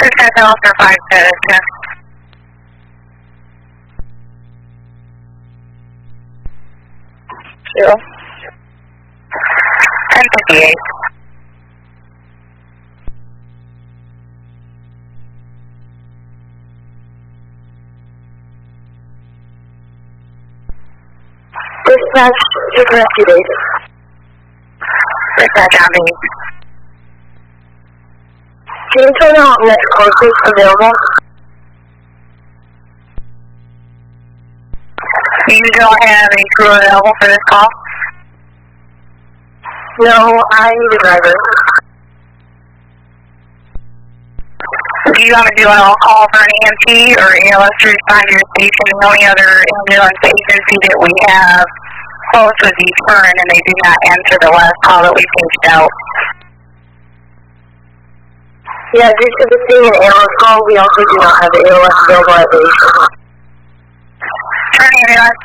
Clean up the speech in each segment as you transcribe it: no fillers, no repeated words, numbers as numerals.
Dispatch Officer 5 said it. 1058. Dispatch, take rescue base. Dispatch on me. Can you turn out next closest available? You don't have any crew available for this call? No, I need a driver. Do you want to do an all-call for an EMT or ALS to respond to your station? The only other ambulance agency that we have close was East Fern, and they did not answer the last call that we paged out. Yeah, due to this being an ALS call, we also do not have the ALS available at base. Turn ambulance.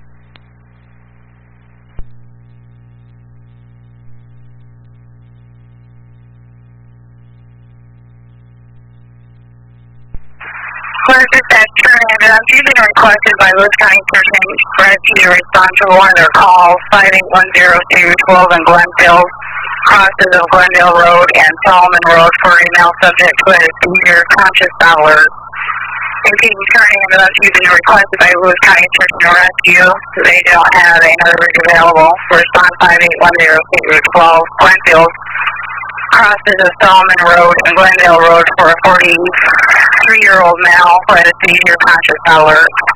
Clerk Dispatch, turn ambulance. You've been requested by Lewis County Person Rescue to respond to one of their calls, 5810212 in Glenville, crosses of Glendale Road and Solomon Road for a male subject who has severe conscious dollars. Impeding turn ambulance, you've been requested by Lewis County Search and Rescue. They don't have another bridge available. Respond 5810212 Glenville, crosses of Solomon Road and Glendale Road for a 43-year-old male who had a severe conscious alert.